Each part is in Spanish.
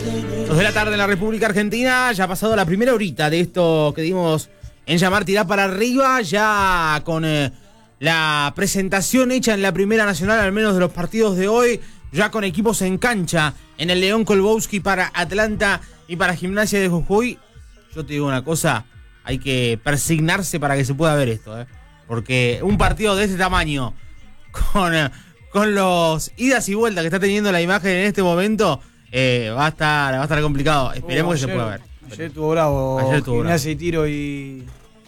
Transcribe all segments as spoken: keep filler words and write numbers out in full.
Dos de la tarde en la República Argentina, ya ha pasado la primera horita de esto que dimos en llamar Tirar para Arriba, ya con eh, la presentación hecha en la Primera Nacional, al menos de los partidos de hoy, ya con equipos en cancha, en el León Kolbowski para Atlanta y para Gimnasia de Jujuy. Yo te digo una cosa, hay que persignarse para que se pueda ver esto, ¿eh? Porque un partido de este tamaño, con, eh, con los idas y vueltas que está teniendo la imagen en este momento, eh, va a estar va a estar complicado. Esperemos oh, ayer, que se pueda ver. Ayer estuvo bravo, ayer estuvo Gimnasia bravo. y Tiro y,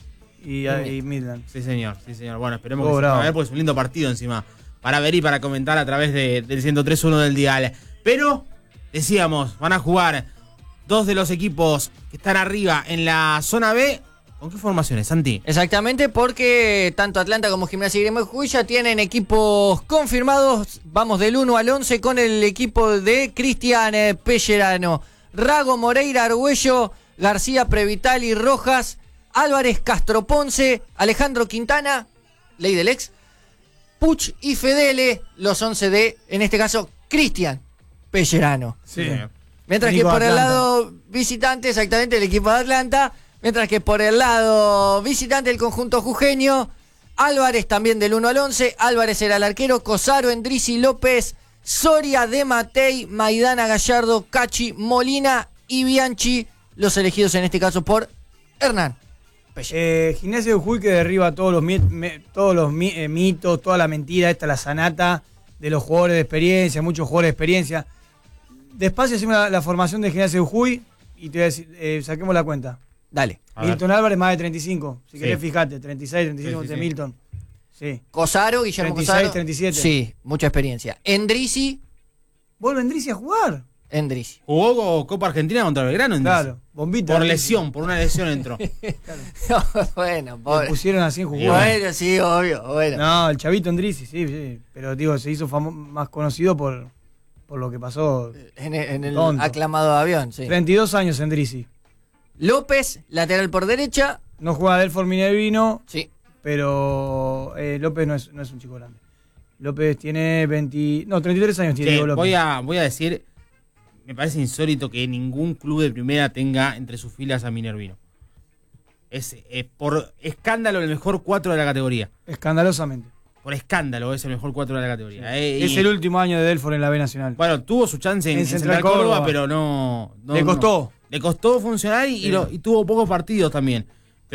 y, y Midland. Sí, señor, sí, señor. Bueno, esperemos estuvo que bravo. se pueda ver, porque es un lindo partido encima, para ver y para comentar a través de, del ciento tres punto uno del dial. Pero, decíamos, van a jugar dos de los equipos que están arriba en la zona B. ¿Con qué formaciones, Santi? Exactamente, porque tanto Atlanta como Gimnasia y Grima de Jujuy ya tienen equipos confirmados. Vamos del uno al once con el equipo de Cristian eh, Pellerano, Rago, Moreira, Argüello, García, Previtali, Rojas, Álvarez, Castro Ponce, Alejandro Quintana, ley del ex, Puch y Fedele, los once de, en este caso, Cristian Pellerano. Sí. Mientras Nico que por Atlanta. el lado visitante, exactamente, el equipo de Atlanta. Mientras que por el lado visitante del conjunto jujeño, Álvarez también del uno al once. Álvarez era el arquero, Cosaro, Endrizi, López, Soria, De Matei, Maidana, Gallardo, Cachi, Molina y Bianchi, los elegidos en este caso por Hernán Pellerano. Eh, Gimnasia de Jujuy que derriba todos los, mi, me, todos los mi, eh, mitos, toda la mentira, esta la sanata de los jugadores de experiencia, muchos jugadores de experiencia. Despacio hacemos la, la formación de Gimnasia de Jujuy y te voy a decir, eh, saquemos la cuenta. Dale. Milton Álvarez más de treinta y cinco. Si Sí. querés, fijate, treinta y seis, treinta y cinco Sí, sí, de sí. Milton. Sí. Cosaro, Guillermo treinta y seis, Cosaro. treinta y siete. Sí, mucha experiencia. Endrizi, ¿Vuelve Endrizi a jugar? Endrizi. Jugó Copa Argentina contra Belgrano, Endrizi. Claro, bombita. Por lesión, por una lesión entró. Bueno, Lo pobre. pusieron así en Jujuy. Bueno, sí, obvio, bueno. No, el chavito Endrizi, sí, sí. Pero digo, se hizo famo- más conocido por, por lo que pasó. En el, en el Tonto. aclamado avión, sí. treinta y dos años Endrizi. López, lateral por derecha. No juega Delfor Minervino, Sí. pero eh, López no es, no es un chico grande. López tiene veinte, no, treinta y tres años tiene Sí, Diego López. voy a, voy a decir, me parece insólito que ningún club de primera tenga entre sus filas a Minervino. Es eh, por escándalo el mejor cuatro de la categoría. Escandalosamente. Por escándalo es el mejor cuatro de la categoría. Eh, Es y- el último año de Delfor en la B Nacional. Bueno, tuvo su chance en, En en Central Central Córdoba, Córdoba. pero no, no- Le no. costó. Le costó funcionar y, Sí. y lo- y tuvo pocos partidos también.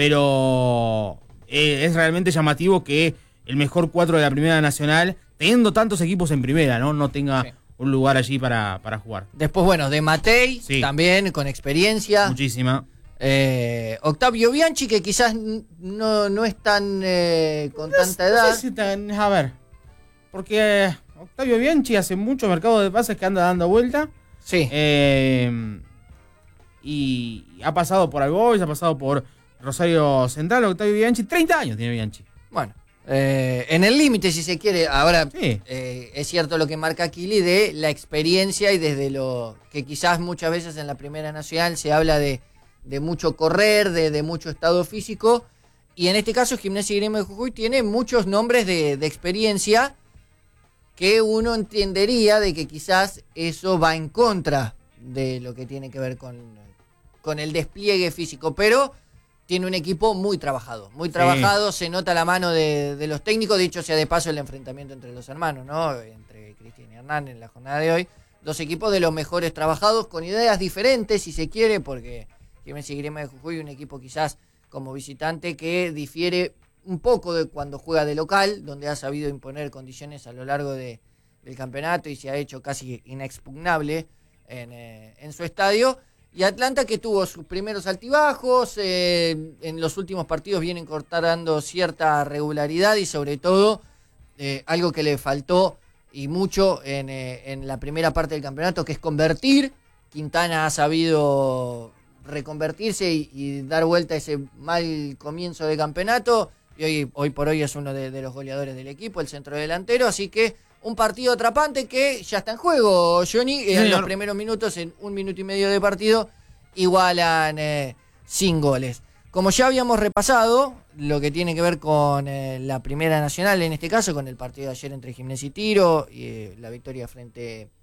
Pero eh, es realmente llamativo que el mejor cuatro de la Primera Nacional, teniendo tantos equipos en primera, no, no tenga Sí. un lugar allí para, para jugar. Después, bueno, de Matei, Sí. también con experiencia. Muchísima. Eh, Octavio Bianchi, que quizás n- no, no es tan eh, con tanta No edad. sé si tan- a ver, porque Octavio Bianchi hace mucho mercado de pases que anda dando vuelta. Sí. Eh, y ha pasado por Albois, ha pasado por Rosario Central, Octavio Bianchi. treinta años tiene Bianchi. Bueno, eh, en el límite, si se quiere. Ahora, Sí. eh, es cierto lo que marca Kili de la experiencia y desde lo que quizás muchas veces en la Primera Nacional se habla de, de mucho correr, de, de mucho estado físico. Y en este caso, Gimnasia y Grima de Jujuy tiene muchos nombres de, de experiencia que uno entendería de que quizás eso va en contra de lo que tiene que ver con, con el despliegue físico. Pero tiene un equipo muy trabajado, muy trabajado, se nota la mano de, de los técnicos, dicho sea de paso el enfrentamiento entre los hermanos, ¿no? Entre Cristian y Hernán en la jornada de hoy. Dos equipos de los mejores trabajados, con ideas diferentes, si se quiere, porque Gimnasia y Grima de Jujuy, un equipo quizás como visitante que difiere un poco de cuando juega de local, donde ha sabido imponer condiciones a lo largo de, del campeonato y se ha hecho casi inexpugnable en, eh, en su estadio. Y Atlanta, que tuvo sus primeros altibajos, eh, en los últimos partidos viene incorporando cierta regularidad y sobre todo eh, algo que le faltó y mucho en, eh, en la primera parte del campeonato, que es convertir. Quintana ha sabido reconvertirse y, y dar vuelta a ese mal comienzo de campeonato y hoy, hoy por hoy es uno de, de los goleadores del equipo, el centro delantero, así que un partido atrapante que ya está en juego, Johnny. Sí, en los señor. primeros minutos, en un minuto y medio de partido, igualan eh, sin goles. Como ya habíamos repasado, lo que tiene que ver con eh, la Primera Nacional, en este caso, con el partido de ayer entre Gimnasia y Tiro, y eh, la victoria frente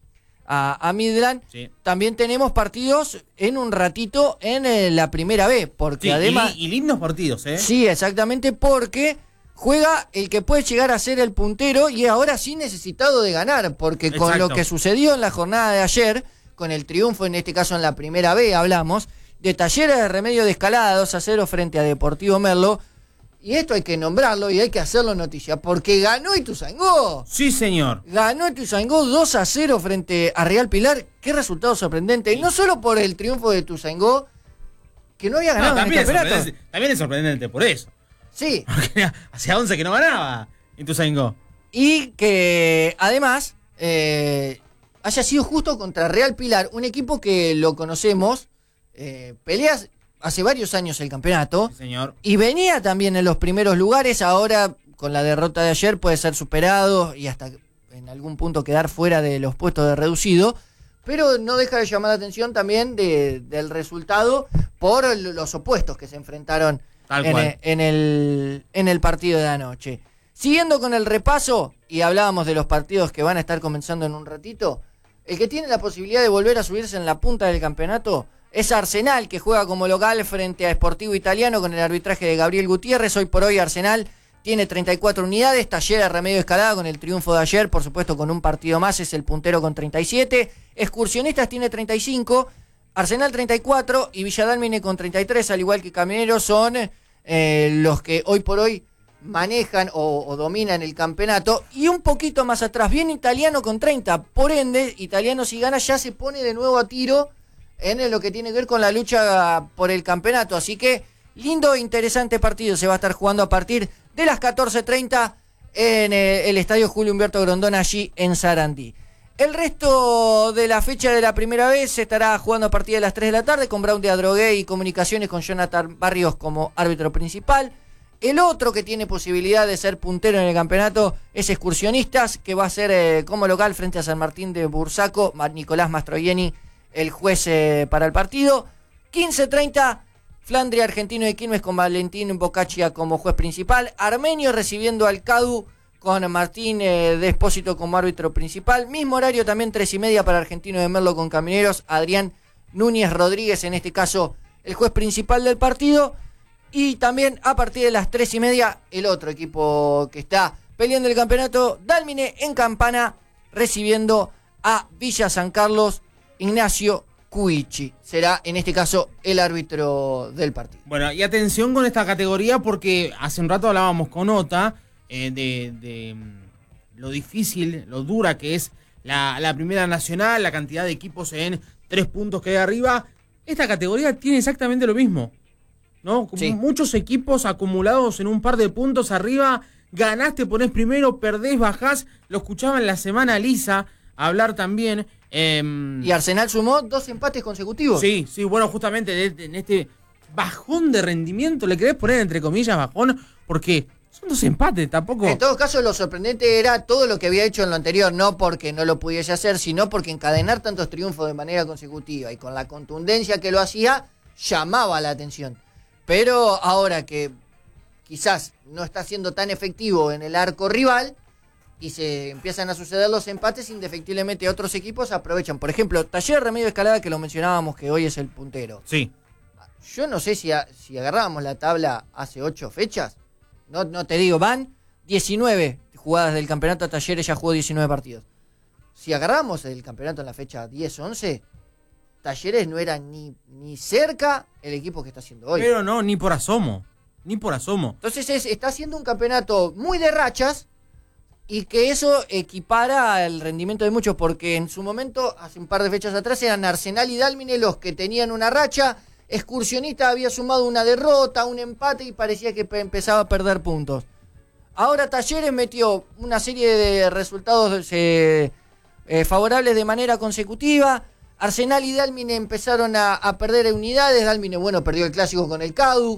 a, a Midland. Sí. También tenemos partidos en un ratito en eh, la primera B, porque Sí, además... y, y lindos partidos, ¿eh? Sí, exactamente, porque juega el que puede llegar a ser el puntero y ahora sí necesitado de ganar, porque con Exacto. lo que sucedió en la jornada de ayer, con el triunfo en este caso en la primera B, hablamos, de Talleres de Remedio de Escalada dos a cero frente a Deportivo Merlo, y esto hay que nombrarlo y hay que hacerlo noticia, porque ganó Ituzaingó. Sí, señor. Ganó Ituzaingó dos a cero frente a Real Pilar. Qué resultado sorprendente. Y no solo por el triunfo de Ituzaingó, que no había No, ganado en también, el es campeonato. sorprendente, también es sorprendente por eso. Sí. Porque hacía once que no ganaba Ituzaingó. Y que además eh, haya sido justo contra Real Pilar, un equipo que lo conocemos, eh, peleas hace varios años el campeonato. Sí, señor. Y venía también en los primeros lugares, ahora con la derrota de ayer puede ser superado y hasta en algún punto quedar fuera de los puestos de reducido, pero no deja de llamar la atención también de, del resultado por los opuestos que se enfrentaron Tal en, cual. el, en, el, en el partido de anoche. Siguiendo con el repaso, y hablábamos de los partidos que van a estar comenzando en un ratito, el que tiene la posibilidad de volver a subirse en la punta del campeonato es Arsenal, que juega como local frente a Sportivo Italiano con el arbitraje de Gabriel Gutiérrez. Hoy por hoy Arsenal tiene treinta y cuatro unidades, Talleres de Remedio Escalada con el triunfo de ayer, por supuesto con un partido más, es el puntero con treinta y siete. Excursionistas tiene treinta y cinco, Arsenal treinta y cuatro y Villadalmine con treinta y tres, al igual que Camioneros, son eh, los que hoy por hoy manejan o, o dominan el campeonato. Y un poquito más atrás viene Italiano con treinta, por ende Italiano si gana ya se pone de nuevo a tiro en lo que tiene que ver con la lucha por el campeonato. Así que lindo e interesante partido se va a estar jugando a partir de las catorce treinta en el estadio Julio Humberto Grondona, allí en Sarandí. El resto de la fecha de la primera vez se estará jugando a partir de las tres de la tarde con Brown de Adrogué y Comunicaciones con Jonathan Barrios como árbitro principal. El otro que tiene posibilidad de ser puntero en el campeonato es Excursionistas, que va a ser eh, como local frente a San Martín de Bursaco, Nicolás Mastroianni, el juez eh, para el partido. quince treinta, Flandria Argentino de Quilmes con Valentín Boccaccia como juez principal. Armenio recibiendo al Cadu con Martín eh, de Espósito como árbitro principal. Mismo horario también, tres y media para Argentino de Merlo con Camioneros. Adrián Núñez Rodríguez, en este caso, el juez principal del partido. Y también a partir de las tres y media, el otro equipo que está peleando el campeonato, Dálmine en Campana, recibiendo a Villa San Carlos. Ignacio Cuichi será en este caso el árbitro del partido. Bueno, y atención con esta categoría porque hace un rato hablábamos con Ota eh, de, de mm, lo difícil, lo dura que es la, la primera nacional, la cantidad de equipos en tres puntos que hay arriba. Esta categoría tiene exactamente lo mismo, ¿no? Como Sí. muchos equipos acumulados en un par de puntos arriba, ganás, te ponés primero, perdés, bajás. Lo escuchaba en la semana Lisa hablar también. Eh, Y Arsenal sumó dos empates consecutivos. Sí, sí, bueno, justamente de- de- en este bajón de rendimiento, ¿le querés poner entre comillas bajón? Porque son dos empates, tampoco. En todo caso, lo sorprendente era todo lo que había hecho en lo anterior, no porque no lo pudiese hacer, sino porque encadenar tantos triunfos de manera consecutiva y con la contundencia que lo hacía, llamaba la atención. Pero ahora que quizás no está siendo tan efectivo en el arco rival y se empiezan a suceder los empates, indefectiblemente otros equipos aprovechan. Por ejemplo, Taller Remedio Escalada, que lo mencionábamos, que hoy es el puntero. Sí. Yo no sé si, a- si agarrábamos la tabla hace ocho fechas. No, no te digo, van diecinueve jugadas del campeonato. Talleres ya jugó diecinueve partidos. Si agarramos el campeonato en la fecha diez once, Talleres no era ni, ni cerca el equipo que está haciendo hoy. Pero no, ni por asomo. Ni por asomo. Entonces es- está haciendo un campeonato muy de rachas y que eso equipara el rendimiento de muchos, porque en su momento, hace un par de fechas atrás, eran Arsenal y Dálmine los que tenían una racha. Excursionista había sumado una derrota, un empate y parecía que pe- empezaba a perder puntos. Ahora Talleres metió una serie de resultados eh, eh, favorables de manera consecutiva. Arsenal y Dálmine empezaron a, a perder unidades. Dálmine, bueno, perdió el clásico con el Cadu,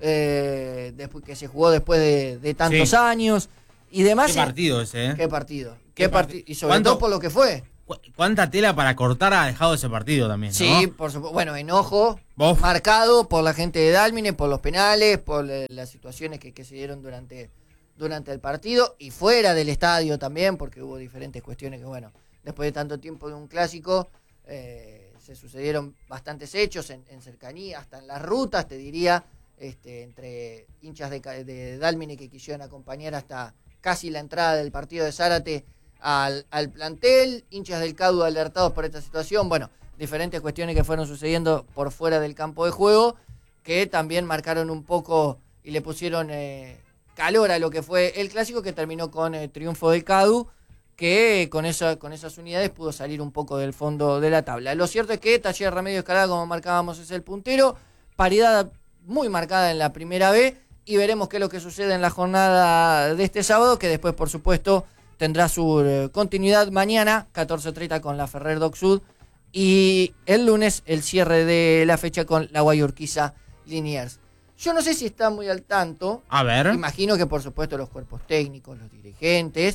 eh, después que se jugó después de, de tantos Sí. años y demás. Qué partido ese, ¿eh? ¿Qué partido? Qué ¿Qué parti- partido? Y sobre ¿Cuánto- todo por lo que fue. Cu- ¿Cuánta tela para cortar ha dejado ese partido también, no? Sí, por supuesto. Bueno, enojo Bof. marcado por la gente de Dálmine, por los penales, por eh, las situaciones que, que se dieron durante, durante el partido y fuera del estadio también, porque hubo diferentes cuestiones que, bueno, después de tanto tiempo de un clásico, eh, se sucedieron bastantes hechos en, en cercanía, hasta en las rutas, te diría, este, entre hinchas de, de Dálmine que quisieron acompañar hasta casi la entrada del partido de Zárate al, al plantel, hinchas del Cadu alertados por esta situación, bueno, diferentes cuestiones que fueron sucediendo por fuera del campo de juego, que también marcaron un poco y le pusieron eh, calor a lo que fue el clásico, que terminó con el triunfo del Cadu, que con, esa, con esas unidades pudo salir un poco del fondo de la tabla. Lo cierto es que Talleres Remedios Escalada, como marcábamos, es el puntero, paridad muy marcada en la primera B, y veremos qué es lo que sucede en la jornada de este sábado, que después, por supuesto, tendrá su eh, continuidad mañana, catorce treinta con la Ferrer Doc Sud, y el lunes el cierre de la fecha con la Guayurquiza Liniers. Yo no sé si está muy al tanto. A ver. Imagino que, por supuesto, los cuerpos técnicos, los dirigentes,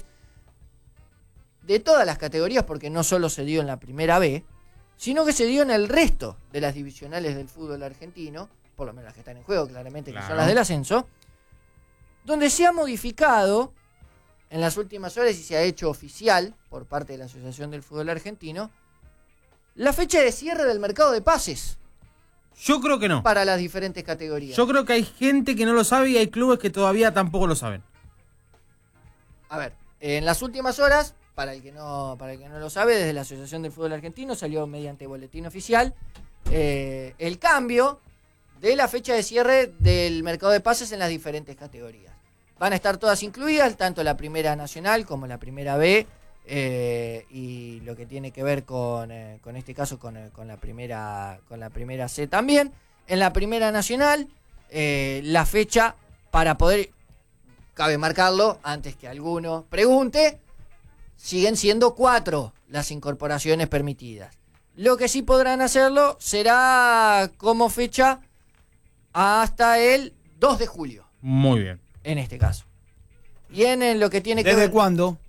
de todas las categorías, porque no solo se dio en la primera B, sino que se dio en el resto de las divisionales del fútbol argentino, por lo menos las que están en juego, claramente, Claro. que son las del ascenso, donde se ha modificado en las últimas horas y se ha hecho oficial por parte de la Asociación del Fútbol Argentino la fecha de cierre del mercado de pases Yo creo que no. para las diferentes categorías. Yo creo que hay gente que no lo sabe y hay clubes que todavía tampoco lo saben. A ver, en las últimas horas, para el que no, para el que no lo sabe, desde la Asociación del Fútbol Argentino salió mediante boletín oficial eh, el cambio de la fecha de cierre del mercado de pases en las diferentes categorías. Van a estar todas incluidas, tanto la primera nacional como la primera B, eh, y lo que tiene que ver con, eh, con este caso con, eh, con la primera con la primera C también. En la primera nacional, eh, la fecha para poder, cabe marcarlo antes que alguno pregunte, siguen siendo cuatro las incorporaciones permitidas. Lo que sí podrán hacerlo será como fecha hasta el dos de julio, Muy bien. en este caso. Y en, en lo que tiene que ¿Desde ver, cuándo?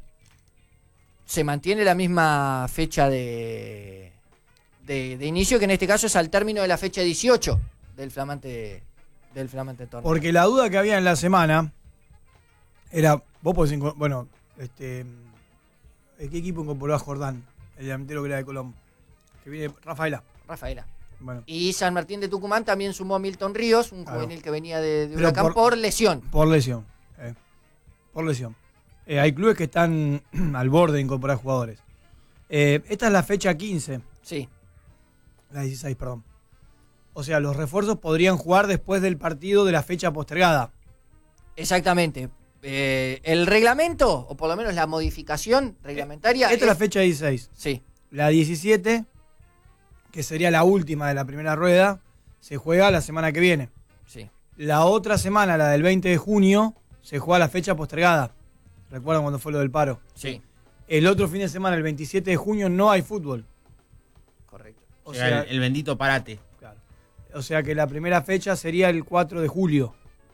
se mantiene la misma fecha de, de, de inicio, que en este caso es al término de la fecha dieciocho del flamante del flamante torneo. Porque la duda que había en la semana era, vos podés incor- bueno, este, ¿qué equipo incorporó a Jordán? El delantero que era de Colón. Que viene, Rafaela. Rafaela. Bueno, Y San Martín de Tucumán también sumó a Milton Ríos, un Claro. juvenil que venía de, de Pero Huracán por, por- lesión. por lesión. eh, por lesión. Eh, hay clubes que están al borde de incorporar jugadores. Eh, esta es la fecha quince, Sí, la dieciséis, perdón. O sea, los refuerzos podrían jugar después del partido de la fecha postergada. exactamente. Eh, el reglamento, o por lo menos la modificación reglamentaria. Esta es la fecha dieciséis. Sí, La diecisiete, que sería la última de la primera rueda, se juega la semana que viene. sí. La otra semana, la del veinte de junio, se juega la fecha postergada. ¿Recuerdan cuando fue lo del paro? Sí, El otro fin de semana, el veintisiete de junio, no hay fútbol. correcto. O Llega sea, el, el bendito parate. claro. O sea que la primera fecha sería el cuatro de julio.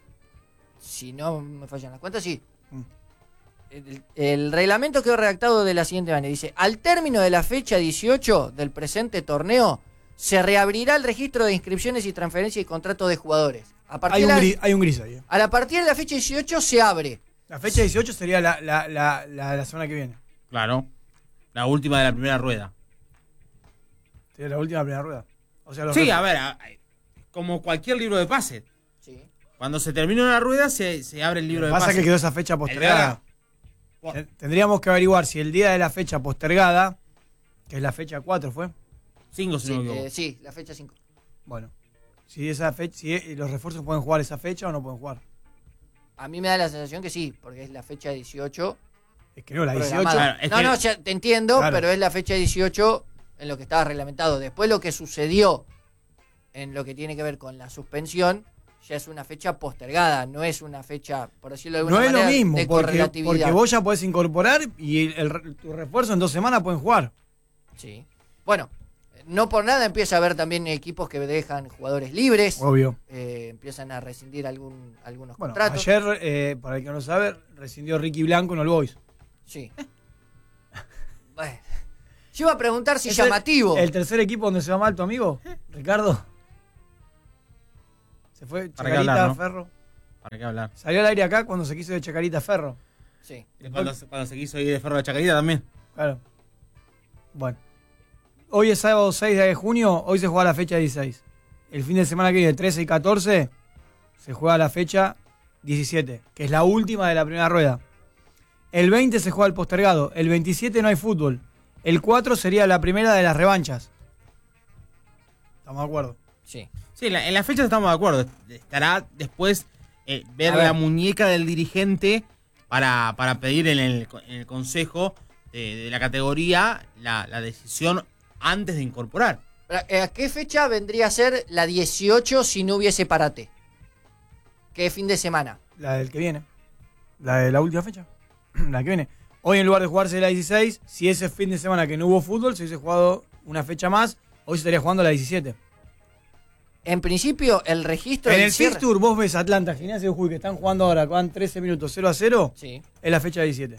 Si no me fallan las cuentas, sí. Mm. El, el reglamento quedó redactado de la siguiente manera. Dice, al término de la fecha dieciocho del presente torneo, se reabrirá el registro de inscripciones y transferencias y contratos de jugadores. A partir, Hay un, de la, gris, hay un gris ahí. eh. a la partir de la fecha dieciocho se abre. La fecha dieciocho sería la, la, la, la, la semana que viene. Claro. La última de la primera rueda. Sería la última primera rueda. O sea, los Sí, refu- a ver, a- como cualquier libro de pase. Sí. Cuando se termina una rueda, se, se abre el libro de Pasa pase. que quedó esa fecha postergada. Por- Ten- Tendríamos que averiguar si el día de la fecha postergada, que es la fecha cuatro, ¿fue? Cinco, si Sí, no me equivoco. eh, sí, la fecha cinco. Bueno, si esa fecha, si eh, los refuerzos pueden jugar esa fecha o no pueden jugar. A mí me da la sensación que sí, porque es la fecha dieciocho. Es que no, la dieciocho. programada. Claro, es no, que- no, ya te entiendo, Claro. pero es la fecha dieciocho en lo que estaba reglamentado. Después lo que sucedió en lo que tiene que ver con la suspensión, ya es una fecha postergada, no es una fecha, por decirlo de alguna No es lo manera, mismo, de porque, correlatividad. porque vos ya podés incorporar y el, el- tu refuerzo en dos semanas pueden jugar. Sí. Bueno, no por nada empieza a haber también equipos que dejan jugadores libres, Obvio. eh, empiezan a rescindir algún, algunos Bueno, contratos. ayer, eh, para el que no lo sabe, rescindió Ricky Blanco en All Boys. Sí. Bueno, yo iba a preguntar si ¿Es el- llamativo. El tercer equipo donde se va mal tu amigo, Ricardo. Se fue ¿Para qué Chacarita hablar, no? Ferro. ¿Para qué hablar? Salió al aire acá cuando se quiso de Chacarita Ferro. Sí. Y Cuando, se- cuando se quiso ir de Ferro de Chacarita también. Claro. Bueno. Hoy es sábado seis de junio, hoy se juega la fecha dieciséis. El fin de semana que viene, trece y catorce, se juega la fecha diecisiete, que es la última de la primera rueda. El veinte se juega el postergado, el veintisiete no hay fútbol. El cuatro sería la primera de las revanchas. ¿Estamos de acuerdo? Sí. Sí, la- en las fechas estamos de acuerdo. Estará después eh, ver A ver. la muñeca del dirigente para, para pedir en el, en el consejo de, de la categoría la, la decisión antes de incorporar. ¿A qué fecha vendría a ser la dieciocho si no hubiese parate? ¿Qué fin de semana? La del que viene. La de la última fecha. La que viene. Hoy en lugar de jugarse la dieciséis, si ese fin de semana que no hubo fútbol, se hubiese jugado una fecha más, hoy se estaría jugando la diecisiete. En principio, el registro En del el cierre- fixture vos ves Atlanta, Gimnasia de Jujuy, que están jugando ahora, van trece minutos cero a cero, Sí, es la fecha diecisiete.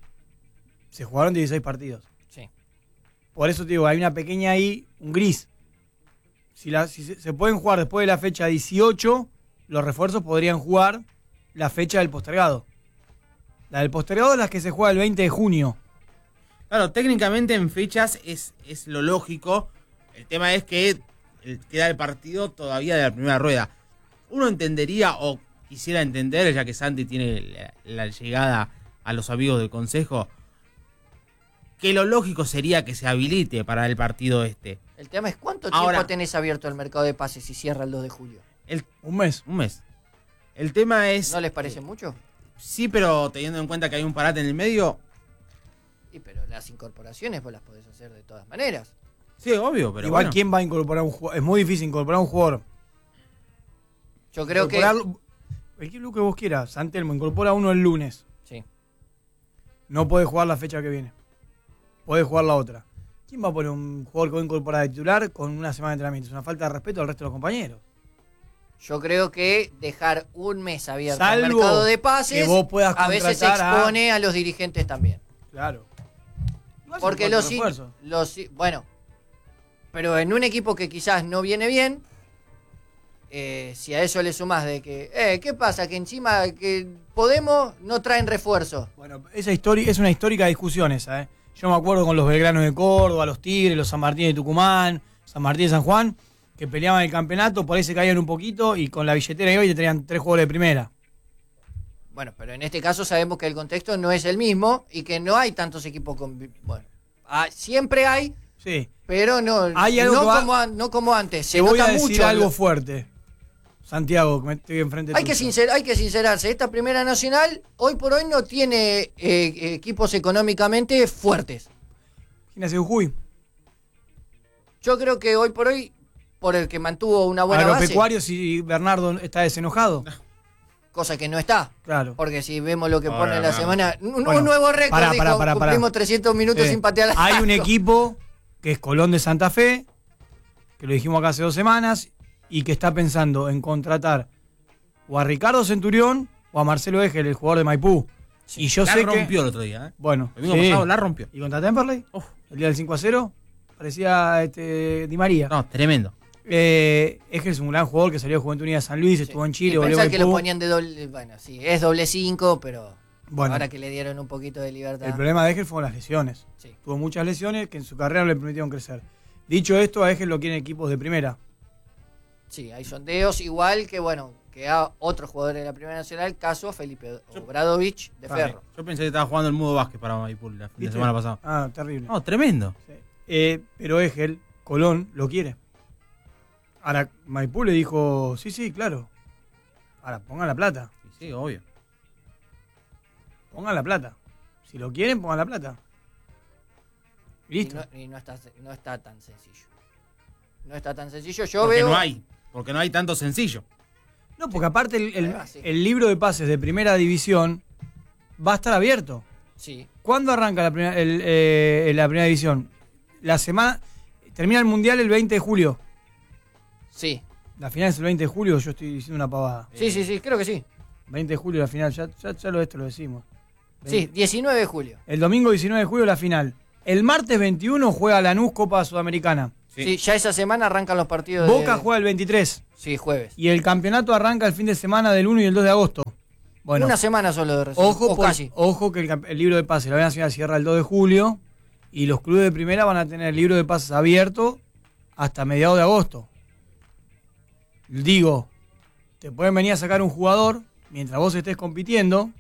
Se jugaron dieciséis partidos. sí. Por eso te digo, hay una pequeña ahí, un gris. Si, la, si se, se pueden jugar después de la fecha dieciocho, los refuerzos podrían jugar la fecha del postergado. La del postergado es la que se juega el veinte de junio. Claro, técnicamente en fechas es, es lo lógico. El tema es que el- queda el partido todavía de la primera rueda. Uno entendería o quisiera entender, ya que Santi tiene la, la llegada a los amigos del consejo, que lo lógico sería que se habilite para el partido este. El tema es cuánto Ahora- tiempo tenés abierto el mercado de pases si cierra el dos de julio. El, Un mes. un mes. El tema es... ¿No les parece mucho? Sí, pero teniendo en cuenta que hay un parate en el medio... Sí, pero las incorporaciones vos las podés hacer de todas maneras. Sí, obvio, pero Igual, bueno. ¿quién va a incorporar un jugador? Es muy difícil incorporar un jugador. Yo creo que... Incorporarlo- El equipo que vos quieras. San Telmo incorpora uno el lunes. Sí. No puede jugar la fecha que viene. Puede jugar la otra. ¿Quién va a poner un jugador que va a incorporar de titular con una semana de entrenamiento? Es una falta de respeto al resto de los compañeros. Yo creo que dejar un mes abierto Salvo al mercado de pases que vos puedas a veces contratar a- expone a... los dirigentes también. Claro. Igual Porque son los, cuatro in- refuerzos. los in- bueno, pero en un equipo que quizás no viene bien, eh, si a eso le sumás de que, eh, ¿qué pasa? Que encima que Podemos no traen refuerzo. Bueno, esa historia es una histórica discusión esa, ¿eh? Yo me acuerdo con los belgranos de Córdoba, los Tigres, los San Martín de Tucumán, San Martín de San Juan, que peleaban el campeonato, por ahí se caían un poquito y con la billetera de hoy te traían tres jugadores de primera. Bueno, pero en este caso sabemos que el contexto no es el mismo y que no hay tantos equipos con... Bueno, ah, siempre hay, Sí. pero no, Hay algo no, que va- como, an- no como antes. Se Te voy nota a decir mucho. algo fuerte. Santiago, que me estoy enfrente Hay tuyo. que, sincer- hay que sincerarse, esta primera nacional hoy por hoy no tiene eh, equipos económicamente fuertes. Gimnasia de Jujuy. Yo creo que hoy por hoy, por el que mantuvo una buena base, Agropecuario, si Bernardo está desenojado. cosa que no está. Claro. Porque si vemos lo que Ahora, pone en la claro. semana, un, Bueno, un nuevo récord, pará, dijo, pará, pará, pará. cumplimos trescientos minutos Eh, sin patear la Hay un equipo que es Colón de Santa Fe, que lo dijimos acá hace dos semanas, y que está pensando en contratar o a Ricardo Centurión o a Marcelo Egel, el jugador de Maipú. Sí, y yo la sé rompió que... el otro día, ¿eh? Bueno, El mismo sí. pasado la rompió. ¿Y contra Temperley? Uf. El día del cinco a cero, parecía este, Di María. No, tremendo. Eh, Egel es un gran jugador que salió de Juventud Unida de San Luis, Sí. estuvo en Y Chile, volvió a pensar que lo Maipú. ponían de doble, bueno, sí, es doble cinco, pero Bueno. ahora que le dieron un poquito de libertad. El problema de Egel fueron las lesiones. Sí. Tuvo muchas lesiones que en su carrera no le permitieron crecer. Dicho esto, a Egel lo quieren equipos de primera. Sí, hay sondeos, igual que bueno, que a otros jugadores de la Primera Nacional, caso Felipe Obradovich de Ah, Ferro. Yo pensé que estaba jugando el mudo básquet para Maipú la fin de ¿Viste? semana pasada. Ah, terrible. No, tremendo. Sí. Eh, pero Egel, Colón, lo quiere. Ahora, Maipú le dijo, sí, sí, claro. Ahora, pongan la plata. Sí, sí, obvio. Pongan la plata. Si lo quieren, pongan la plata. Y Y listo. no, y no está, no está tan sencillo. No está tan sencillo. Yo Porque veo. no hay. Porque no hay tanto sencillo. No, porque aparte el, el- Ah, sí. el libro de pases de primera división va a estar abierto. Sí. ¿Cuándo arranca la primera, el, eh, la primera división? La semana. Termina el mundial el veinte de julio. Sí. La final es el veinte de julio, yo estoy diciendo una pavada. Sí, sí, sí, creo que sí. veinte de julio la final, ya, ya, ya lo, esto lo decimos. Sí, diecinueve de julio. El domingo diecinueve de julio la final. El martes veintiuno juega Lanús Copa Sudamericana. Sí. Sí. ya esa semana arrancan los partidos Boca de... juega el veintitrés. Sí, jueves. Y el campeonato arranca el fin de semana del uno y el dos de agosto. Bueno, Una semana solo de receso. ojo, o por- casi. ojo que el, camp- el libro de pase, la B Nacional cierra el dos de julio Y los clubes de primera van a tener el libro de pases abierto hasta mediados de agosto. Digo, te pueden venir a sacar un jugador mientras vos estés compitiendo.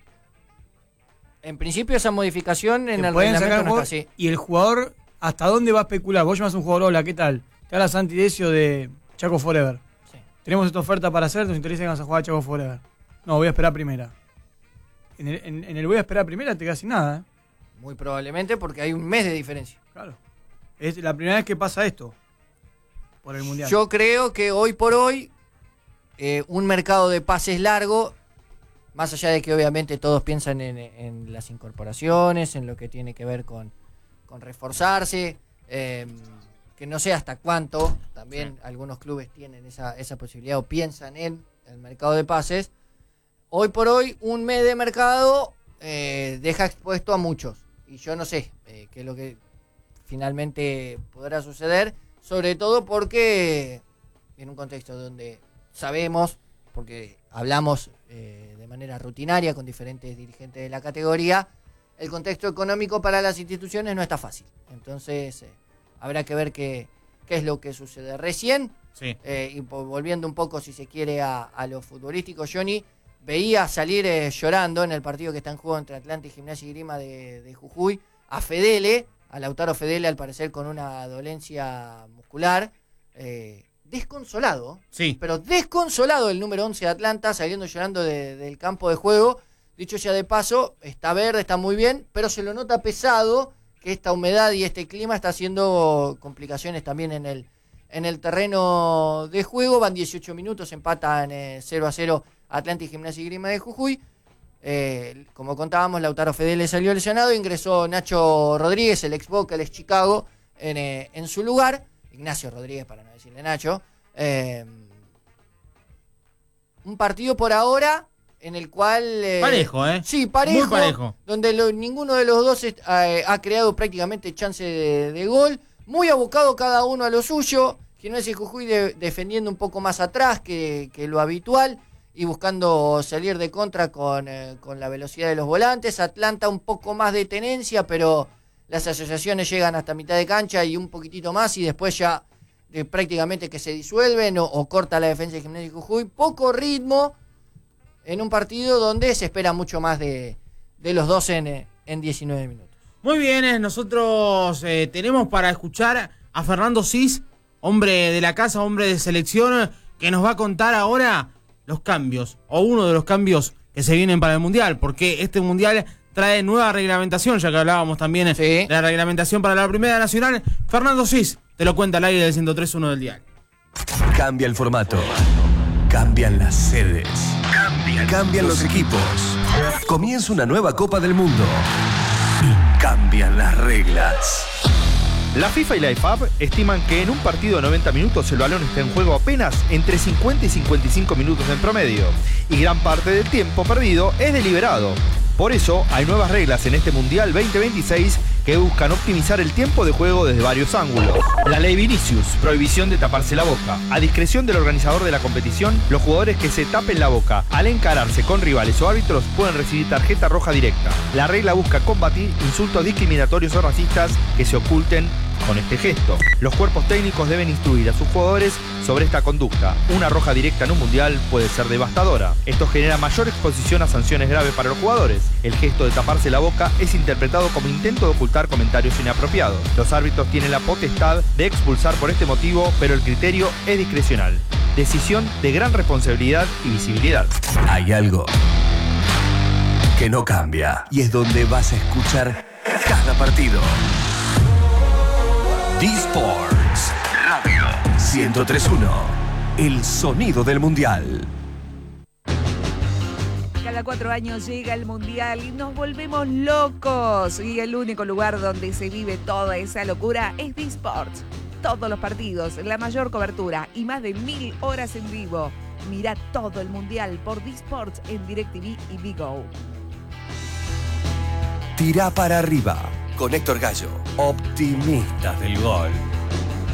En principio esa modificación en Te el pueden reglamento sacar no un está jugador, así. y el jugador, ¿hasta dónde va a especular? Vos llamás a un jugador, hola, ¿qué tal? Te habla Santi Decio de Chaco Forever. Sí. Tenemos esta oferta para hacer, nos interesa que vas a jugar a Chaco Forever. No, voy a esperar primera. En el, en, en el voy a esperar primera te quedas sin nada, ¿eh? Muy probablemente porque hay un mes de diferencia. Claro. Es la primera vez que pasa esto por el Mundial. Yo creo que hoy por hoy eh, un mercado de pases largo, más allá de que obviamente todos piensan en, en las incorporaciones, en lo que tiene que ver con, con reforzarse, eh, que no sé hasta cuánto, también sí. Algunos clubes tienen esa, esa posibilidad o piensan en el mercado de pases. Hoy por hoy un mes de mercado eh, deja expuesto a muchos. Y yo no sé eh, qué es lo que finalmente podrá suceder, sobre todo porque en un contexto donde sabemos, porque hablamos eh, de manera rutinaria con diferentes dirigentes de la categoría, el contexto económico para las instituciones no está fácil. Entonces eh, habrá que ver qué, qué es lo que sucede. Recién, sí. eh, y volviendo un poco si se quiere a, a lo futbolístico, Johnny, veía salir eh, llorando en el partido que está en juego entre Atlanta y Gimnasia y Grima de, de Jujuy a Fedele, a Lautaro Fedele, al parecer con una dolencia muscular, eh, desconsolado, sí. Pero desconsolado el número once de Atlanta, saliendo llorando de, del campo de juego. Dicho ya de paso, está verde, está muy bien, pero se lo nota pesado, que esta humedad y este clima está haciendo complicaciones también en el, en el terreno de juego. Van dieciocho minutos, empatan eh, cero a cero Atlanta y Gimnasia y Grima de Jujuy. Eh, como contábamos, Lautaro Fedele salió lesionado, ingresó Nacho Rodríguez, el ex Boca, el ex Chicago, en, eh, en su lugar. Ignacio Rodríguez, para no decirle Nacho. Eh, un partido por ahora en el cual... Eh, parejo, ¿eh? Sí, parejo. Muy parejo. Donde lo, ninguno de los dos est- eh, ha creado prácticamente chance de, de gol. Muy abocado cada uno a lo suyo. Gimnasia y Jujuy de, defendiendo un poco más atrás que, que lo habitual y buscando salir de contra con, eh, con la velocidad de los volantes. Atlanta un poco más de tenencia, pero las asociaciones llegan hasta mitad de cancha y un poquitito más y después ya eh, prácticamente que se disuelven o, o corta la defensa de Gimnasia y Jujuy. Poco ritmo en un partido donde se espera mucho más de, de los dos en, en diecinueve minutos. Muy bien, eh, nosotros eh, tenemos para escuchar a Fernando Cis, hombre de la casa, hombre de selección, que nos va a contar ahora los cambios, o uno de los cambios que se vienen para el Mundial, porque este Mundial trae nueva reglamentación, ya que hablábamos también sí. de la reglamentación para la Primera Nacional. Fernando Cis te lo cuenta al aire del ciento tres punto uno del diario. Cambia el formato, cambian las sedes, cambian, cambian los equipos, comienza una nueva Copa del Mundo y cambian las reglas. La FIFA y la I F A B estiman que en un partido de noventa minutos el balón está en juego apenas entre cincuenta y cincuenta y cinco minutos en promedio, y gran parte del tiempo perdido es deliberado. Por eso hay nuevas reglas en este Mundial veinte veintiséis que buscan optimizar el tiempo de juego desde varios ángulos. La ley Vinicius, prohibición de taparse la boca. A discreción del organizador de la competición, los jugadores que se tapen la boca al encararse con rivales o árbitros pueden recibir tarjeta roja directa. La regla busca combatir insultos discriminatorios o racistas que se oculten con este gesto. Los cuerpos técnicos deben instruir a sus jugadores sobre esta conducta. Una roja directa en un mundial puede ser devastadora. Esto genera mayor exposición a sanciones graves para los jugadores. El gesto de taparse la boca es interpretado como intento de ocultar comentarios inapropiados. Los árbitros tienen la potestad de expulsar por este motivo, pero el criterio es discrecional. Decisión de gran responsabilidad y visibilidad. Hay algo que no cambia y es donde vas a escuchar cada partido. D-Sports Radio ciento tres punto uno, el sonido del mundial. Cada cuatro años llega el Mundial y nos volvemos locos. Y el único lugar donde se vive toda esa locura es D-Sports. Todos los partidos, la mayor cobertura y más de mil horas en vivo. Mira todo el Mundial por D-Sports en DirecTV y Bigo. Tira para arriba con Héctor Gallo, optimistas del gol.